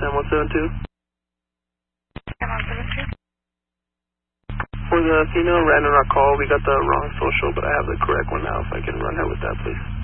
San 172. San 172. For the female ran in our call, we got the wrong social, but I have the correct one now. If I can run her with that, please.